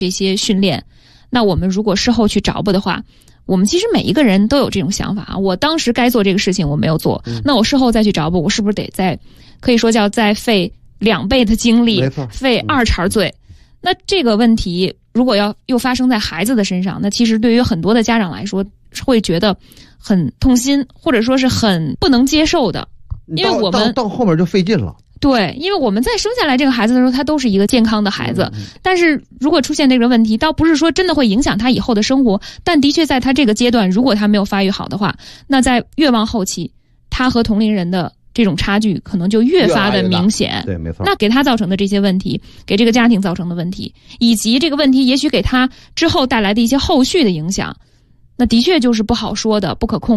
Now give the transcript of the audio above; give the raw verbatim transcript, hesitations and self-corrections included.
这些训练，那我们如果事后去找补的话，我们其实每一个人都有这种想法啊。我当时该做这个事情我没有做，嗯、那我事后再去找补，我是不是得再可以说叫再费两倍的精力，费二茬罪？嗯、那这个问题如果要又发生在孩子的身上，那其实对于很多的家长来说会觉得很痛心，或者说是很不能接受的，因为我们到, 到, 到后面就费劲了。 对，因为我们在生下来这个孩子的时候，他都是一个健康的孩子，嗯、但是如果出现这个问题，倒不是说真的会影响他以后的生活，但的确在他这个阶段，如果他没有发育好的话，那在越往后期，他和同龄人的这种差距可能就越发的明显。 对，没错。 那给他造成的这些问题，给这个家庭造成的问题，以及这个问题也许给他之后带来的一些后续的影响，那的确就是不好说的，不可控。